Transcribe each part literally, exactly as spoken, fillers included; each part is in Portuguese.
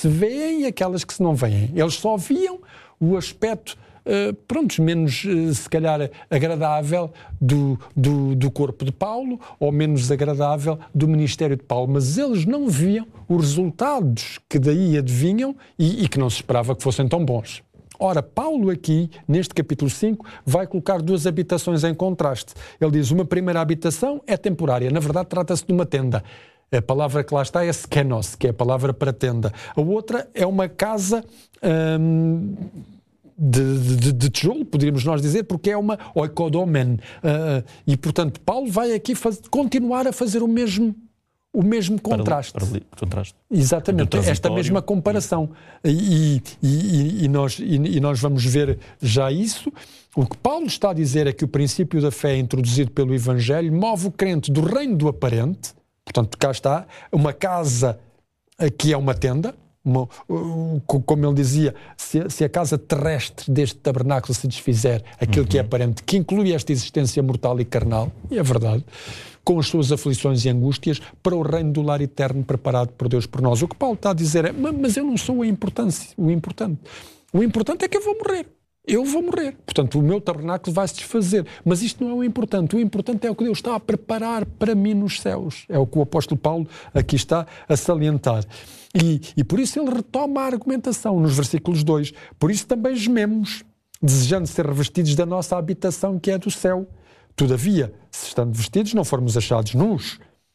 se veem e aquelas que se não veem. Eles só viam o aspecto, uh, pronto, menos, uh, se calhar, agradável do, do, do corpo de Paulo, ou menos agradável do ministério de Paulo, mas eles não viam os resultados que daí advinham e, e que não se esperava que fossem tão bons. Ora, Paulo aqui, neste capítulo cinco, vai colocar duas habitações em contraste. Ele diz, uma primeira habitação é temporária, na verdade trata-se de uma tenda. A palavra que lá está é skenos, que é a palavra para tenda. A outra é uma casa hum, de, de, de tijolo, poderíamos nós dizer, porque é uma oikodomen. Uh, e, portanto, Paulo vai aqui faz, continuar a fazer o mesmo O mesmo contraste. Para, para, para contraste. Exatamente, esta mesma comparação. E, e, e, nós, e, e nós vamos ver já isso. O que Paulo está a dizer é que o princípio da fé introduzido pelo Evangelho move o crente do reino do aparente, portanto, cá está, uma casa que é uma tenda, uma, como ele dizia, se, se a casa terrestre deste tabernáculo se desfizer, aquilo uhum. que é aparente, que inclui esta existência mortal e carnal, e é verdade, com as suas aflições e angústias, para o reino do lar eterno preparado por Deus por nós. O que Paulo está a dizer é, mas eu não sou a importância, o importante. O importante é que eu vou morrer. Eu vou morrer. Portanto, o meu tabernáculo vai se desfazer. Mas isto não é o importante. O importante é o que Deus está a preparar para mim nos céus. É o que o apóstolo Paulo aqui está a salientar. E, e por isso ele retoma a argumentação nos versículos dois. Por isso também gememos, desejando ser revestidos da nossa habitação que é do céu. Todavia, se estando vestidos, não formos achados nus,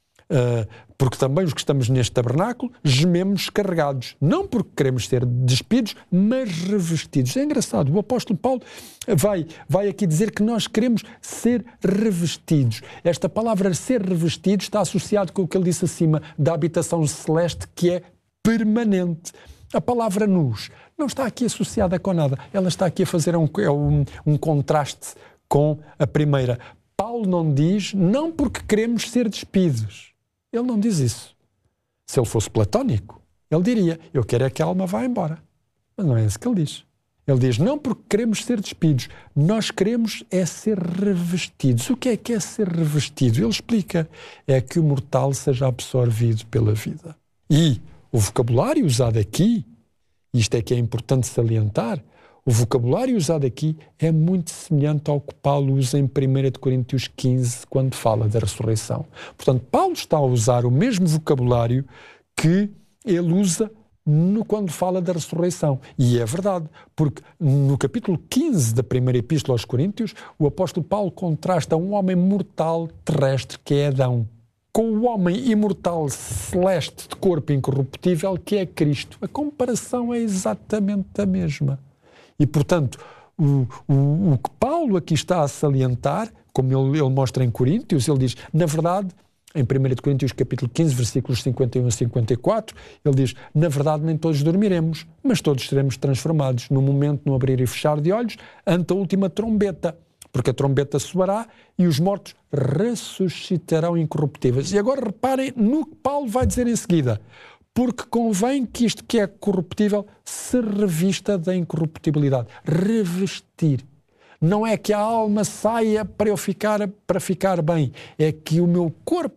uh, porque também os que estamos neste tabernáculo gememos carregados, não porque queremos ser despidos, mas revestidos. É engraçado, o apóstolo Paulo vai, vai aqui dizer que nós queremos ser revestidos. Esta palavra ser revestido está associado com o que ele disse acima, da habitação celeste, que é permanente. A palavra nus não está aqui associada com nada, ela está aqui a fazer um, um, um contraste com a primeira. Paulo não diz, não porque queremos ser despidos. Ele não diz isso. Se ele fosse platónico, ele diria, eu quero é que a alma vá embora. Mas não é isso que ele diz. Ele diz, não porque queremos ser despidos, nós queremos é ser revestidos. O que é que é ser revestido? Ele explica, é que o mortal seja absorvido pela vida. E o vocabulário usado aqui, isto é que é importante salientar, o vocabulário usado aqui é muito semelhante ao que Paulo usa em primeira Coríntios quinze, quando fala da ressurreição. Portanto, Paulo está a usar o mesmo vocabulário que ele usa no, quando fala da ressurreição. E é verdade, porque no capítulo quinze da primeira epístola aos Coríntios, o apóstolo Paulo contrasta um homem mortal terrestre, que é Adão, com o homem imortal celeste de corpo incorruptível, que é Cristo. A comparação é exatamente a mesma. E, portanto, o, o, o que Paulo aqui está a salientar, como ele, ele mostra em Coríntios, ele diz, na verdade, em primeira Coríntios capítulo quinze, versículos cinquenta e um a cinquenta e quatro, ele diz, na verdade nem todos dormiremos, mas todos seremos transformados no momento, no abrir e fechar de olhos, ante a última trombeta, porque a trombeta soará e os mortos ressuscitarão incorruptíveis. E agora reparem no que Paulo vai dizer em seguida, porque convém que isto que é corruptível se revista da incorruptibilidade. Revestir. Não é que a alma saia para eu ficar, para ficar bem, é que o meu corpo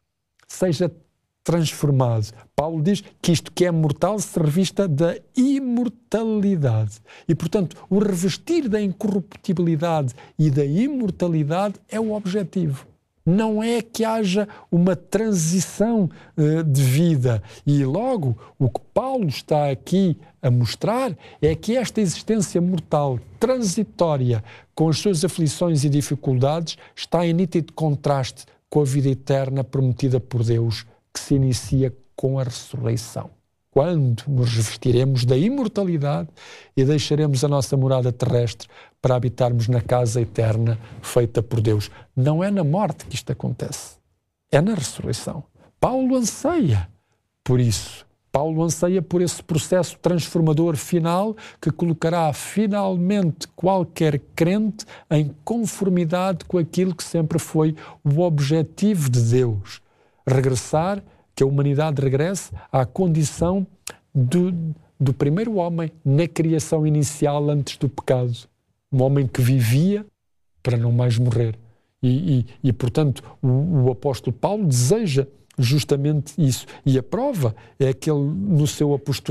seja transformado. Paulo diz que isto que é mortal se revista da imortalidade. E, portanto, o revestir da incorruptibilidade e da imortalidade é o objetivo. Não é que haja uma transição uh, de vida. E logo, o que Paulo está aqui a mostrar é que esta existência mortal, transitória, com as suas aflições e dificuldades, está em nítido contraste com a vida eterna prometida por Deus, que se inicia com a ressurreição. Quando nos revestiremos da imortalidade e deixaremos a nossa morada terrestre para habitarmos na casa eterna feita por Deus. Não é na morte que isto acontece, é na ressurreição. Paulo anseia por isso. Paulo anseia por esse processo transformador final que colocará finalmente qualquer crente em conformidade com aquilo que sempre foi o objetivo de Deus. Regressar, que a humanidade regresse à condição do, do primeiro homem na criação inicial antes do pecado. Um homem que vivia para não mais morrer. E, e, e portanto, o, o apóstolo Paulo deseja justamente isso. E a prova é que ele, no seu apostolado,